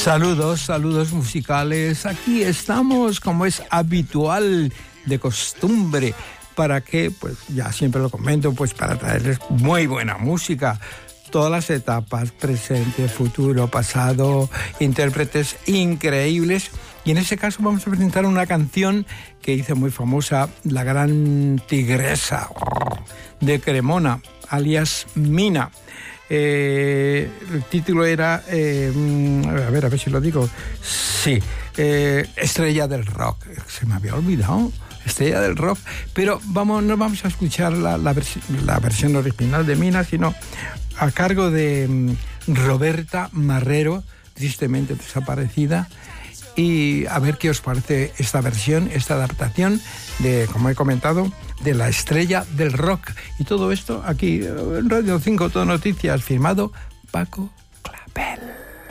Saludos musicales. Aquí estamos, como es habitual, de costumbre. ¿Para qué? Pues ya siempre lo comento, pues para traerles muy buena música. Todas las etapas, presente, futuro, pasado, intérpretes increíbles. Y en ese caso vamos a presentar una canción que hizo muy famosa la gran tigresa de Cremona, alias Mina. El título era, a ver si lo digo, sí, Estrella del Rock, se me había olvidado, Estrella del Rock, pero no vamos a escuchar la versión original de Mina, sino a cargo de Roberta Marrero, tristemente desaparecida. Y a ver qué os parece esta versión, esta adaptación de, como he comentado, de la Estrella del Rock. Y todo esto aquí en Radio 5 Todo Noticias, firmado Paco Clavel.